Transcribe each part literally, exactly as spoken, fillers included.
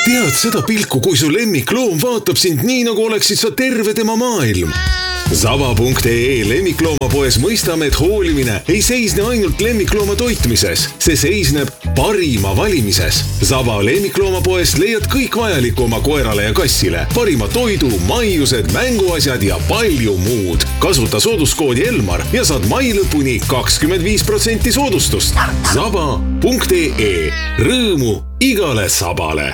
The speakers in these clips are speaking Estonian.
Tead seda pilku, kui su lemmikloom vaatab sind nii, nagu oleksid sa terve tema maailm. Zaba punkt ee lemmikloomapoes mõistame, et hoolimine ei seisne ainult lemmiklooma toitmises. See seisneb parima valimises. Zaba lemmikloomapoes leiad kõik vajaliku oma koerale ja kassile. Parima toidu, maiused, mänguasjad ja palju muud. Kasuta sooduskoodi Elmar ja saad mai lõpuni kakskümmend viis protsenti soodustust. Zaba punkt ee. Rõõmu igale sabale.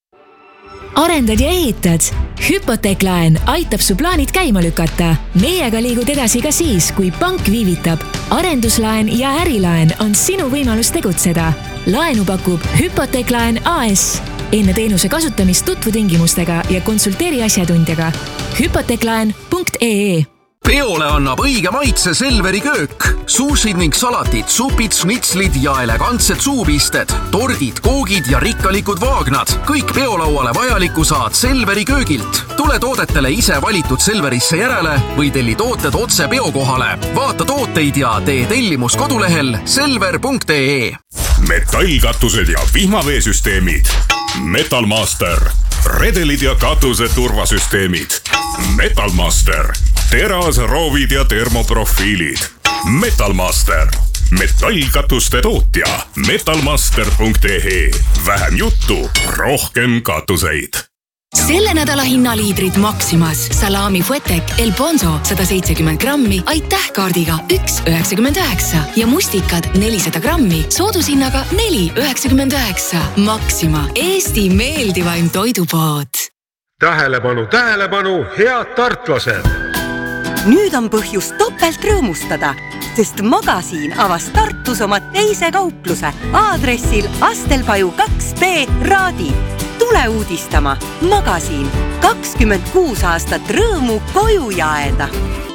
Arendad ja ehitad? Hüpoteeklaen aitab su plaanid käima lükata. Meiega liigud edasi ka siis, kui pank viivitab. Arenduslaen ja ärilaen on sinu võimalus tegutseda. Laenu pakub Hüpoteeklaen A S. Enne teenuse kasutamist tutvu tingimustega ja konsulteeri asjatundjaga. Hüpoteeklaen punkt ee. Peole annab õige maitse Selveri köök. Suusid ning salatid, supid, snitslid ja elegantsed suupisted, tordid, koogid ja rikkalikud vaagnad. Kõik peolauale vajaliku saad Selveri köögilt. Tule toodetele ise valitud Selverisse järele või telli tooted otse peokohale. Vaata tooteid ja tee tellimus kodulehel selver punkt ee. Metallkatused ja vihmaveesüsteemid. Metalmaster. Redelid ja katuse turvasüsteemid. Metalmaster. Teras, roovid ja termoprofiilid. Metalmaster. Metallkatuste tootja. metalmaster punkt ee. Vähem juttu, rohkem katuseid. Selle nädala hinnaliidrid Maximas. Salami Fuetek El Bonzo sada seitsekümmend grammi aitäh kaardiga üks üheksakümmend üheksa ja mustikad nelisada grammi soodushinnaga neli üheksakümmend üheksa. Maxima, Eesti meeldivaim toidupood. Tähelepanu, tähelepanu, head tartlased! Nüüd on põhjus topelt rõõmustada, sest Magasiin avas Tartus oma teise kaupluse aadressil Astelpaju kaks B Raadi. Tule uudistama. Magasiin. kakskümmend kuus aastat rõõmu koju jaeda.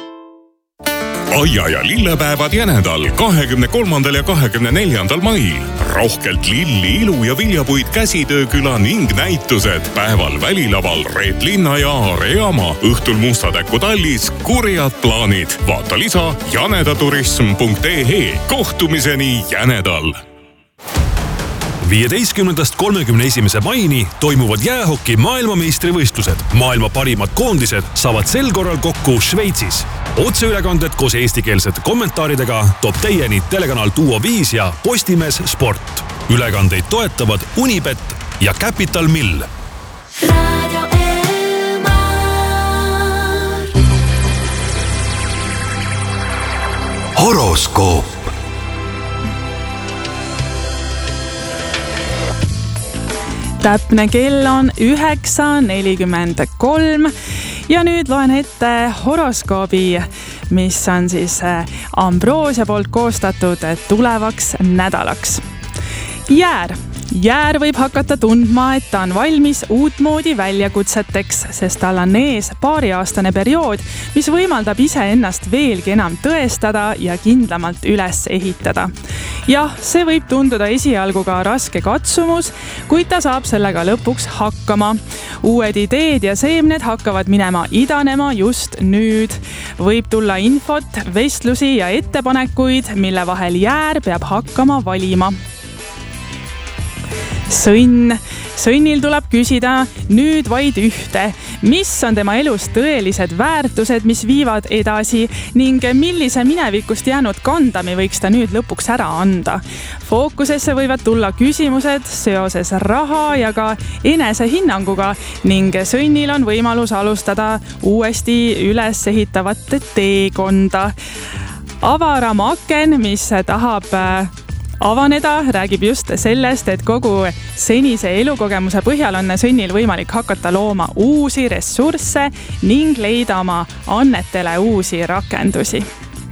Aia ja lillepäevad Jänedal kahekümne kolmandal ja kahekümne neljandal mail. Rohkelt lilli, ilu ja viljapuid käsitööküla ning näitused. Päeval välilaval Reet Linna ja Aare Jaama. Õhtul Mustatäku tallis kurjad plaanid. Vaata lisa janedaturism punkt ee. Kohtumiseni Jänedal. viieteistkümnendast kolmekümne esimese maini toimuvad jäähoki maailmameistrivõistlused. Maailma parimad koondised saavad sel korral kokku Šveitsis. Otseülekanded koos eestikeelsete kommentaaridega toob teieni telekanal Duo viis ja Postimees Sport. Ülekandeid toetavad Unibet ja Capital Mill. Radio Elmar. Horoskoop. Täpne kell on üheksa nelikümmend kolm ja nüüd loen ette horoskoobi, mis on siis Ambroosia poolt koostatud tulevaks nädalaks. Jäär. Jäär võib hakata tundma, et ta on valmis uutmoodi väljakutseteks, sest tal on ees paariaastane periood, mis võimaldab ise ennast veelgi enam tõestada ja kindlamalt üles ehitada. Jah, see võib tunduda esialgu ka raske katsumus, kuid ta saab sellega lõpuks hakkama. Uued ideed ja seemned hakkavad minema idanema just nüüd. Võib tulla infot, vestlusi ja ettepanekuid, mille vahel Jäär peab hakkama valima. Sõnn. Sõnnil tuleb küsida nüüd vaid ühte. Mis on tema elus tõelised väärtused, mis viivad edasi ning millise minevikust jäänud kandami võiks ta nüüd lõpuks ära anda? Fookusesse võivad tulla küsimused seoses raha ja ka enesehinnanguga ning Sõnnil on võimalus alustada uuesti üles ehitavat teekonda. Avaram aken, mis tahab avaneda, räägib just sellest, et kogu senise elukogemuse põhjal on Sõnnil võimalik hakata looma uusi ressursse ning leida oma annetele uusi rakendusi.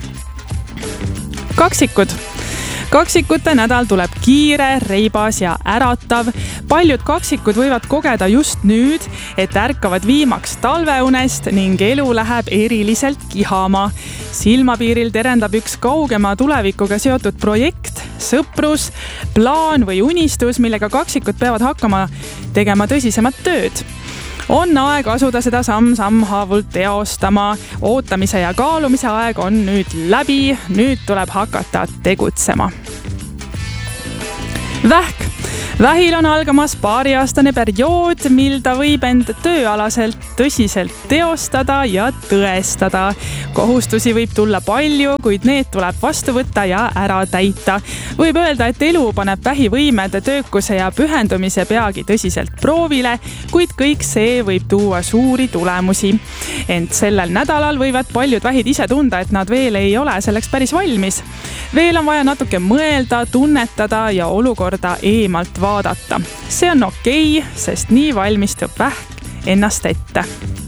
Kaksikud. Kaksikute nädal tuleb kiire, reibas ja äratav. Paljud kaksikud võivad kogeda just nüüd, et ärkavad viimaks talveunest ning elu läheb eriliselt kihama. Silmapiiril terendab üks kaugema tulevikuga seotud projekt, sõprus, plaan või unistus, millega kaksikud peavad hakkama tegema tõsisemat tööd. On aeg asuda seda samm-samm haavult teostama. Ootamise ja kaalumise aeg on nüüd läbi. Nüüd tuleb hakata tegutsema. Vähk. Vähil on algamas paariaastane periood, mil ta võib end tööalaselt tõsiselt teostada ja tõestada. Kohustusi võib tulla palju, kuid need tuleb vastu võtta ja ära täita. Võib öelda, et elu paneb vähivõimed, töökuse ja pühendumise peagi tõsiselt proovile, kuid kõik see võib tuua suuri tulemusi. Ent sellel nädalal võivad paljud vähid ise tunda, et nad veel ei ole selleks päris valmis. Veel on vaja natuke mõelda, tunnetada ja olukorda eemalt vaadata. See on okei, sest nii valmistub vähk ennast ette.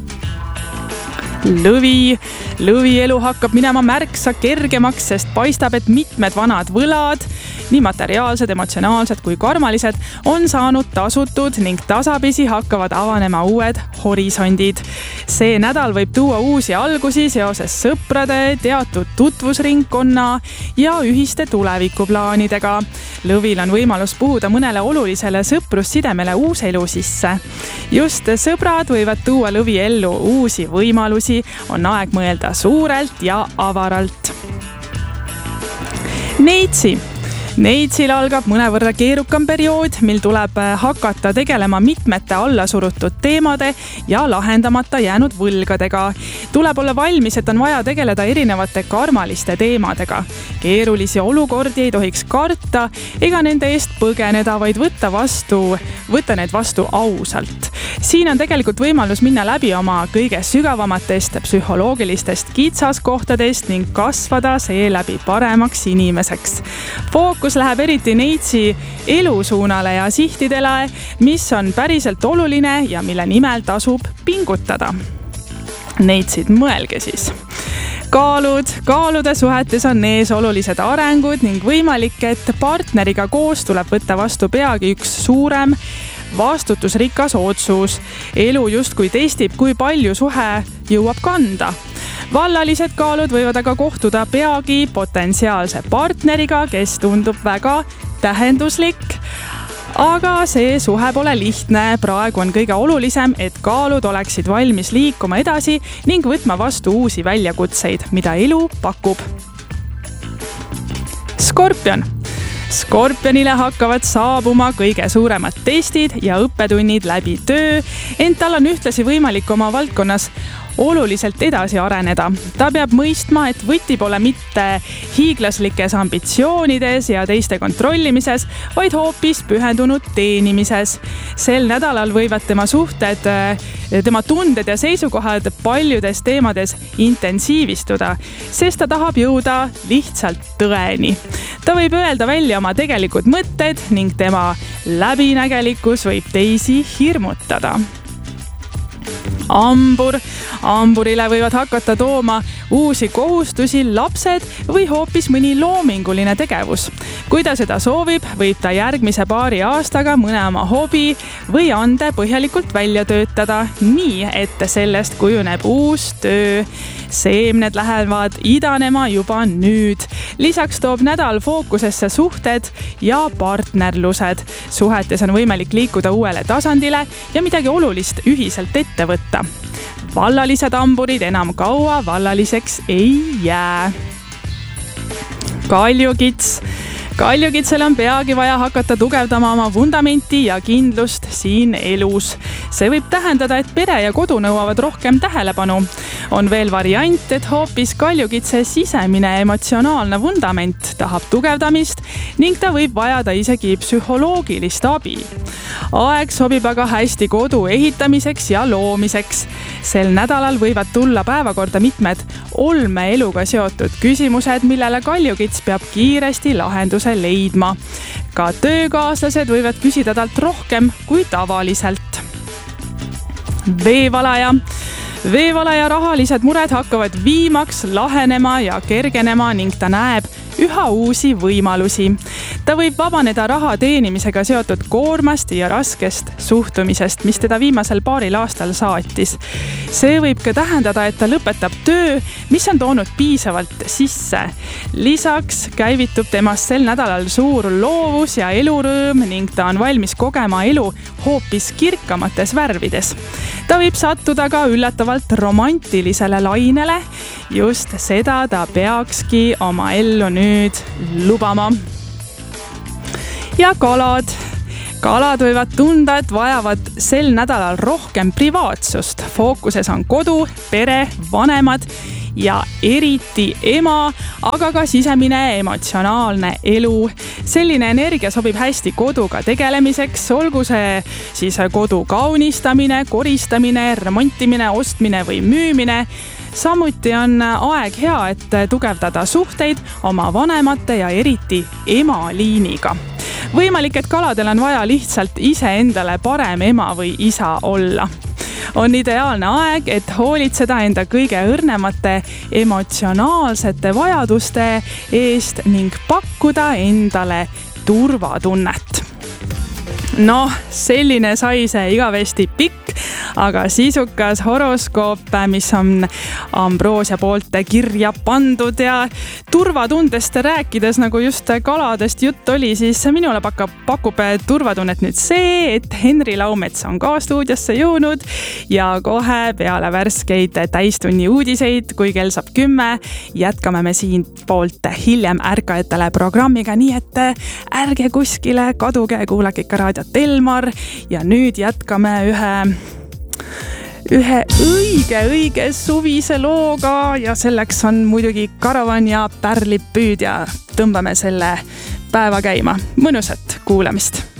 Lõvi, lõvi elu hakkab minema märksa kergemaks, sest paistab, et mitmed vanad võlad, nii materiaalsed, emotsionaalsed kui karmalised, on saanud tasutud ning tasapisi hakkavad avanema uued horisondid. See nädal võib tuua uusi algusi seoses sõprade, teatud tutvusringkonna ja ühiste tulevikuplaanidega. Lõvil on võimalus puhuda mõnele olulisele sõprussidemele uus elu sisse. Just sõbrad võivad tuua lõvi ellu uusi võimalusi, on aeg mõelda suurelt ja avaralt. Neitsi. Neitsil algab mõnevõrra keerukam periood, mil tuleb hakata tegelema mitmete allasurutud teemade ja lahendamata jäänud võlgadega. Tuleb olla valmis, et on vaja tegeleda erinevate karmaliste teemadega. Keerulisi olukordi ei tohiks karta ega nende eest põgeneda, vaid võtta, vastu, võtta need vastu ausalt. Siin on tegelikult võimalus minna läbi oma kõige sügavamatest psühholoogilistest kitsaskohtadest ning kasvada seeläbi paremaks inimeseks. Fookus läheb eriti neitsi elusuunale ja sihtidele, mis on päriselt oluline ja mille nimel tasub pingutada. Neitsid, mõelge siis. Kaalud, kaalude suhetes on ees olulised arengud ning võimalik, et partneriga koos tuleb võtta vastu peagi üks suurem vastutusrikas otsus. Elu justkui testib, kui palju suhe jõuab kanda. Vallalised kaalud võivad aga kohtuda peagi potentsiaalse partneriga, kes tundub väga tähenduslik. Aga see suhe pole lihtne. Praegu on kõige olulisem, et kaalud oleksid valmis liikuma edasi ning võtma vastu uusi väljakutseid, mida elu pakub. Skorpion. Skorpionile hakkavad saabuma kõige suuremad testid ja õppetunnid läbi töö, ent tal on ühtlasi võimalik oma valdkonnas oluliselt edasi areneda. Ta peab mõistma, et võti pole mitte hiiglaslikes ambitsioonides ja teiste kontrollimises, vaid hoopis pühendunud teenimises. Sel nädalal võivad tema suhted, tema tunded ja seisukohad paljudes teemades intensiivistuda, sest ta tahab jõuda lihtsalt tõeni. Ta võib öelda välja oma tegelikud mõtted ning tema läbinägelikkus võib teisi hirmutada. Ambur. Amburile võivad hakata tooma uusi kohustusi lapsed või hoopis mõni loominguline tegevus. Kui ta seda soovib, võib ta järgmise paari aastaga mõne oma hobi või ande põhjalikult välja töötada, nii et sellest kujuneb uus töö. Seemned lähevad idanema juba nüüd. Lisaks toob nädal fookusesse suhted ja partnerlused. Suhetes on võimalik liikuda uuele tasandile ja midagi olulist ühiselt ette võtta. Vallalised amburid enam kaua vallaliseks ei jää. Kaljukits. Kaljukitsel on peagi vaja hakata tugevdama oma vundamenti ja kindlust siin elus. See võib tähendada, et pere ja kodu nõuavad rohkem tähelepanu. On veel variant, et hoopis kaljukitse sisemine emotsionaalne vundament tahab tugevdamist ning ta võib vajada isegi psühholoogilist abi. Aeg sobib aga hästi kodu ehitamiseks ja loomiseks. Sel nädalal võivad tulla päevakorda mitmed olme eluga seotud küsimused, millele kaljukits peab kiiresti lahenduse leidma. Ka töökaaslased võivad küsida talt rohkem kui tavaliselt. Veevalaja. Veevalaja rahalised mured hakkavad viimaks lahenema ja kergenema ning ta näeb üha uusi võimalusi. Ta võib vabaneda raha teenimisega seotud koormast ja raskest suhtumisest, mis teda viimasel paaril aastal saatis. See võib ka tähendada, et ta lõpetab töö, mis on toonud piisavalt sisse. Lisaks käivitub temast sel nädalal suur loovus ja elurõõm ning ta on valmis kogema elu hoopis kirkamates värvides. Ta võib sattuda ka üllatavalt romantilisele lainele. Just seda ta peakski oma ellu nüüd lubama. Ja kalad. kalad võivad tunda, et vajavad sel nädalal rohkem privaatsust. Fookuses on kodu, pere, vanemad ja eriti ema, aga ka sisemine emotsionaalne elu. Selline energia sobib hästi koduga tegelemiseks, olgu see siis kodu kaunistamine, koristamine, remontimine, ostmine või müümine. Samuti on aeg hea, et tugevdada suhteid oma vanemate ja eriti ema liiniga. Võimalik, et kaladel on vaja lihtsalt iseendale parem ema või isa olla. On ideaalne aeg, et hoolitseda enda kõige õrnemate emotsionaalsete vajaduste eest ning pakkuda endale turvatunnet. Noh, selline sai see igavesti pikk, aga sisukas horoskoop, mis on Ambroosia poolt kirja pandud ja turvatundest rääkides, nagu just kaladest jutt oli, siis minule pakub, pakub turvatunnet nüüd see, et Henri Laumets on ka stuudiosse jõudnud ja kohe peale värskeid täistunni uudiseid, kui kell saab kümme, jätkame me siin poolt hiljem ärkajatele programmiga, nii et ärge kuskile kaduge, kuulake ikka raadiot Elmar ja nüüd jätkame ühe ühe õige, õige suvise looga ja selleks on muidugi Karavan ja Pärlipüüdja. Tõmbame selle päeva käima. Mõnusat kuulamist.